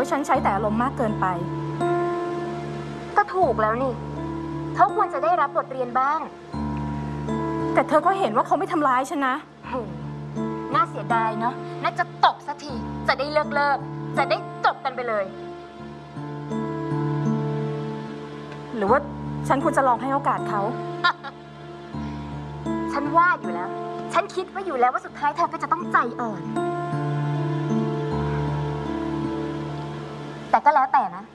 ว่าฉันใช้แต่อารมณ์มากเกินไปก็ถูกแล้วนี่เขาควรจะได้รับบทเรียนบ้างแต่เธอก็เห็นว่าเขาไม่ทำร้ายฉันนะน่าเสียดายเนาะน่าจะตบสักทีจะได้เลิกจะได้จบกันไปเลยหรือว่าฉันควรจะลองให้โอกาสเขาฉันว่าอยู่แล้วฉันคิดไว้อยู่แล้วว่าสุดท้ายเธอก็จะต้องใจอ่อนแต่ก็แล้วแต่นะ